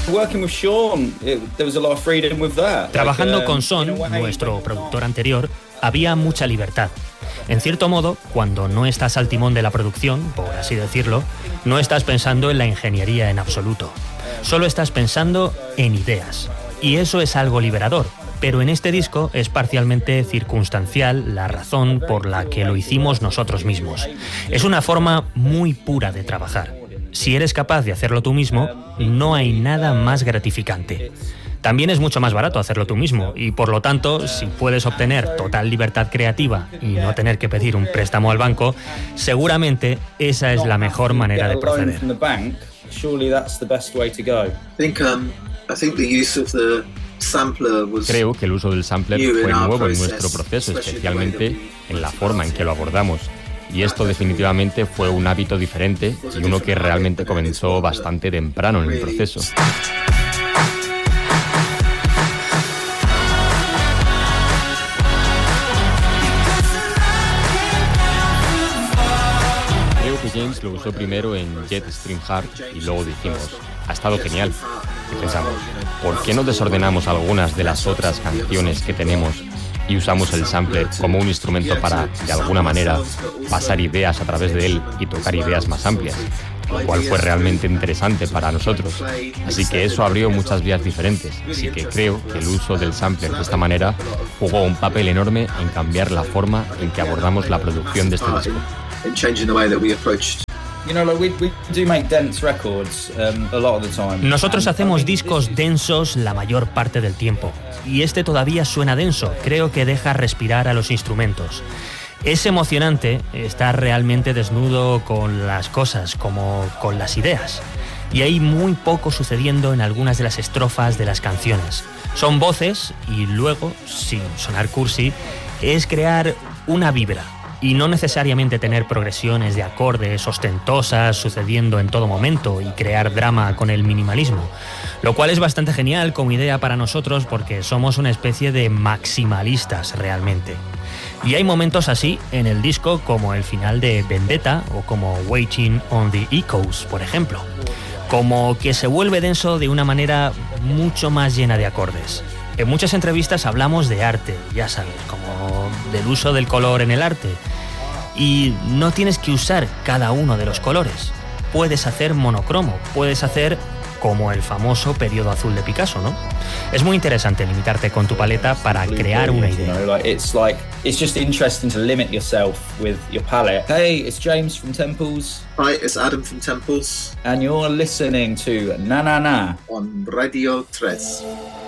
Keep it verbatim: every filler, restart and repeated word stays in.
Trabajando con Sean, nuestro productor anterior, había mucha libertad. En cierto modo, cuando no estás al timón de la producción, por así decirlo, no estás pensando en la ingeniería en absoluto. Solo estás pensando en ideas. Y eso es algo liberador. Pero en este disco es parcialmente circunstancial la razón por la que lo hicimos nosotros mismos. Es una forma muy pura de trabajar. Si eres capaz de hacerlo tú mismo, no hay nada más gratificante. También es mucho más barato hacerlo tú mismo y, por lo tanto, si puedes obtener total libertad creativa y no tener que pedir un préstamo al banco, seguramente esa es la mejor manera de proceder. Creo que el uso del sampler fue nuevo en nuestro proceso, especialmente en la forma en que lo abordamos. Y esto definitivamente fue un hábito diferente y uno que realmente comenzó bastante temprano en el proceso. Creo que James lo usó primero en Jetstream Heart y luego dijimos, ha estado genial. Y pensamos, ¿por qué no desordenamos algunas de las otras canciones que tenemos y usamos el sampler como un instrumento para, de alguna manera, pasar ideas a través de él y tocar ideas más amplias? Lo cual fue realmente interesante para nosotros. Así que eso abrió muchas vías diferentes. Así que creo que el uso del sampler de esta manera jugó un papel enorme en cambiar la forma en que abordamos la producción de este disco. Nosotros hacemos discos densos la mayor parte del tiempo, y este todavía suena denso. Creo que deja respirar a los instrumentos. Es emocionante estar realmente desnudo con las cosas, como con las ideas. Y hay muy poco sucediendo en algunas de las estrofas de las canciones. Son voces y luego, sin sonar cursi, es crear una vibra. Y no necesariamente tener progresiones de acordes ostentosas sucediendo en todo momento y crear drama con el minimalismo. Lo cual es bastante genial como idea para nosotros porque somos una especie de maximalistas realmente. Y hay momentos así en el disco como el final de Vendetta o como Waiting on the Echoes, por ejemplo. Como que se vuelve denso de una manera mucho más llena de acordes. En muchas entrevistas hablamos de arte, ya sabes, como del uso del color en el arte. Y no tienes que usar cada uno de los colores. Puedes hacer monocromo, puedes hacer como el famoso periodo azul de Picasso, ¿no? Es muy interesante limitarte con tu paleta para crear una idea. It's like it's just interesting to limit yourself with your palette. Hey, it's James from Temples. Hi, it's Adam from Temples. And you're listening to Na Na Na on Radio tres.